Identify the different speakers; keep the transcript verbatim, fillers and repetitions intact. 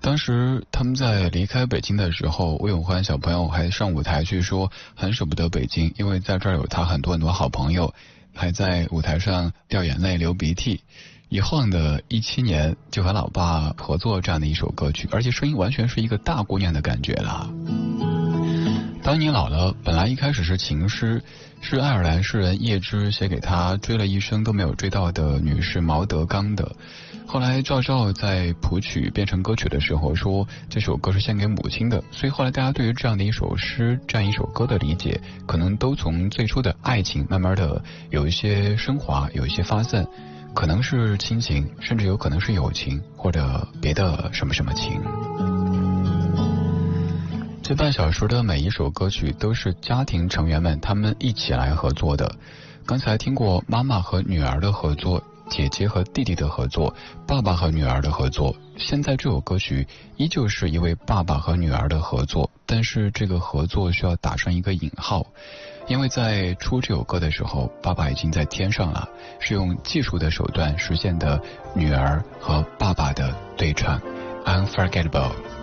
Speaker 1: 当时他们在离开北京的时候，魏永欢小朋友还上舞台去说很舍不得北京，因为在这儿有他很多很多好朋友，还在舞台上掉眼泪流鼻涕。一晃的一七年就和老爸合作这样的一首歌曲，而且声音完全是一个大姑娘的感觉了。当你老了，本来一开始是情诗，是爱尔兰诗人叶芝写给他追了一生都没有追到的女士毛德刚的。后来赵照在谱曲变成歌曲的时候说这首歌是献给母亲的，所以后来大家对于这样的一首诗这样一首歌的理解，可能都从最初的爱情慢慢的有一些升华，有一些发散，可能是亲情，甚至有可能是友情，或者别的什么什么情。这半小时的每一首歌曲都是家庭成员们他们一起来合作的。刚才听过妈妈和女儿的合作，姐姐和弟弟的合作，爸爸和女儿的合作。现在这首歌曲依旧是一位爸爸和女儿的合作，但是这个合作需要打上一个引号，因为在出这首歌的时候，爸爸已经在天上了，是用技术的手段实现的女儿和爸爸的对唱 Unforgettable。